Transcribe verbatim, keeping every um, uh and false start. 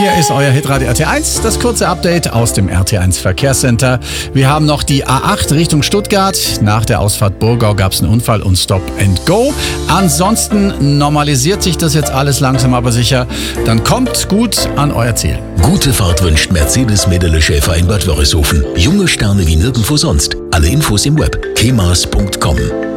Hier ist euer Hitradio R T eins, das kurze Update aus dem R T eins Verkehrscenter. Wir haben noch die A acht Richtung Stuttgart. Nach der Ausfahrt Burgau gab es einen Unfall und Stop and Go. Ansonsten normalisiert sich das jetzt alles langsam aber sicher. Dann kommt gut an euer Ziel. Gute Fahrt wünscht Mercedes-Medele Schäfer in Bad Wörishofen. Junge Sterne wie nirgendwo sonst. Alle Infos im Web kemas punkt com.